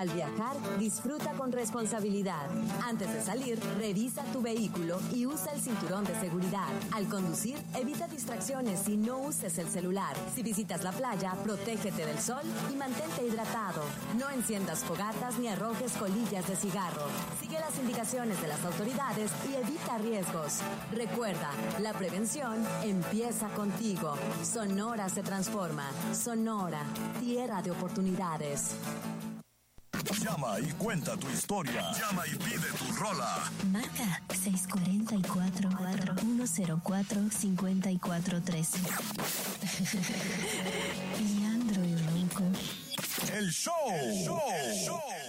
Al viajar, disfruta con responsabilidad. Antes de salir, revisa tu vehículo y usa el cinturón de seguridad. Al conducir, evita distracciones y no uses el celular. Si visitas la playa, protégete del sol y mantente hidratado. No enciendas fogatas ni arrojes colillas de cigarro. Sigue las indicaciones de las autoridades y evita riesgos. Recuerda, la prevención empieza contigo. Sonora se transforma. Sonora, tierra de oportunidades. Llama y cuenta tu historia. Llama y pide tu rola. Marca 644-104-5413. Leandro y Ronco. El show.